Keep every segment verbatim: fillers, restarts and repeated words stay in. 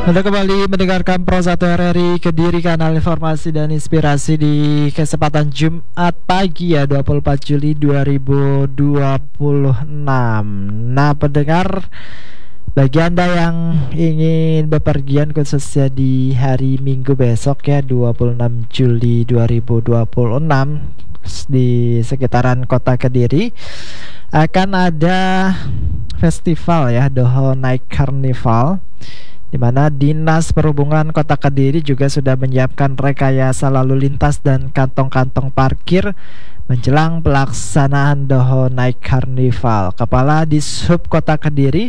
Anda kembali mendengarkan Pro satu R R I Kediri, kanal informasi dan inspirasi di kesempatan Jumat pagi ya, dua puluh empat Juli dua ribu dua puluh enam. Nah pendengar, bagi Anda yang ingin bepergian khususnya di hari Minggu besok ya, dua puluh enam Juli dua ribu dua puluh enam, di sekitaran kota Kediri akan ada festival ya, Doho Night Carnival, di mana Dinas Perhubungan Kota Kediri juga sudah menyiapkan rekayasa lalu lintas dan kantong-kantong parkir menjelang pelaksanaan Doho Night Carnival. Kepala Dishub Kota Kediri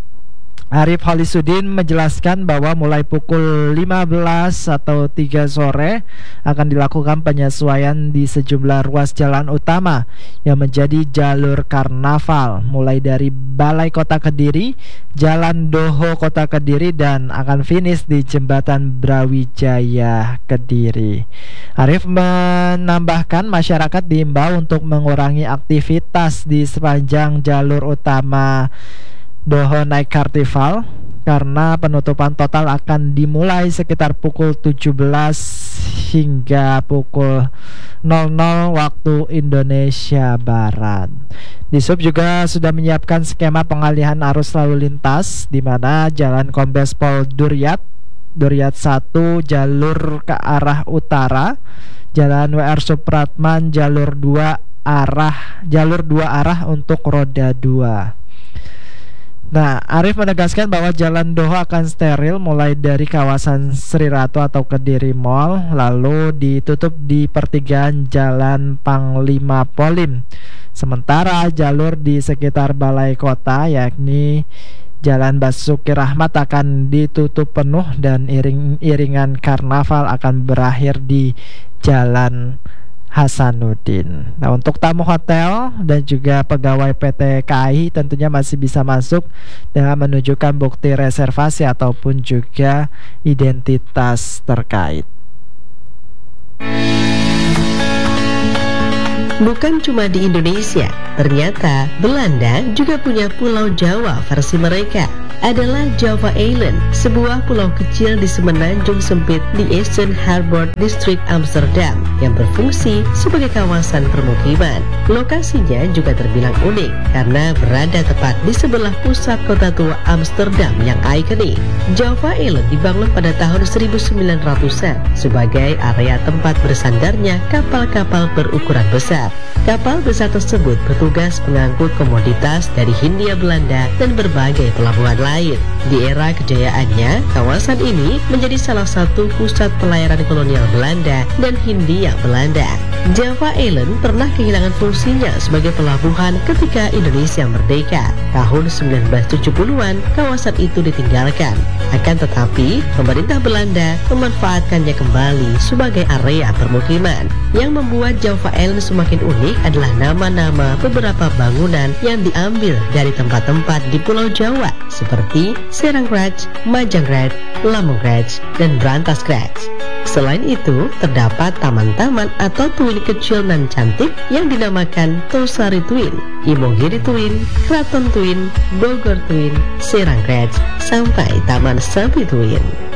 Arif Holisudin menjelaskan bahwa mulai pukul lima belas atau tiga sore akan dilakukan penyesuaian di sejumlah ruas jalan utama yang menjadi jalur karnaval, mulai dari Balai Kota Kediri, Jalan Doho Kota Kediri, dan akan finish di Jembatan Brawijaya Kediri. Arif menambahkan masyarakat diimbau untuk mengurangi aktivitas di sepanjang jalur utama Doho Night Carnival karena penutupan total akan dimulai sekitar pukul tujuh belas hingga pukul nol nol waktu Indonesia Barat. Dishub juga sudah menyiapkan skema pengalihan arus lalu lintas, di mana Jalan Kombes Pol Duryat Duryat satu jalur ke arah utara, Jalan W R Supratman jalur dua arah jalur dua arah untuk roda dua. Nah, Arif menegaskan bahwa Jalan Doho akan steril mulai dari kawasan Sri Ratu atau Kediri Mall, lalu ditutup di pertigaan Jalan Panglima Polim. Sementara jalur di sekitar Balai Kota, yakni Jalan Basuki Rahmat, akan ditutup penuh dan iring-iringan karnaval akan berakhir di Jalan Hasanuddin. Nah, untuk tamu hotel dan juga pegawai P T K A I tentunya masih bisa masuk dengan menunjukkan bukti reservasi ataupun juga identitas terkait. Bukan cuma di Indonesia, ternyata Belanda juga punya Pulau Jawa versi mereka. Adalah Java Island, sebuah pulau kecil di semenanjung sempit di Eastern Harbor District Amsterdam yang berfungsi sebagai kawasan permukiman. Lokasinya juga terbilang unik karena berada tepat di sebelah pusat kota tua Amsterdam yang ikonik. Java Island dibangun pada tahun seribu sembilan ratusan sebagai area tempat bersandarnya kapal-kapal berukuran besar. Kapal besar tersebut bertugas mengangkut komoditas dari Hindia Belanda dan berbagai pelabuhan lain. Di era kejayaannya, kawasan ini menjadi salah satu pusat pelayaran kolonial Belanda dan Hindia Belanda. Java Island pernah kehilangan fungsinya sebagai pelabuhan ketika Indonesia merdeka. Tahun sembilan belas tujuh puluhan, kawasan itu ditinggalkan. Akan tetapi, pemerintah Belanda memanfaatkannya kembali sebagai area permukiman. Yang membuat Java Island semakin unik adalah nama-nama beberapa bangunan yang diambil dari tempat-tempat di Pulau Jawa seperti Seranggrat, Majanggrat, Lamongrat, dan Brantasgrat. Selain itu, terdapat taman-taman atau twin kecil dan cantik yang dinamakan Tosari Twin, Imogiri Twin, Kraton Twin, Bogor Twin, Seranggrat, sampai Taman Sapi Twin.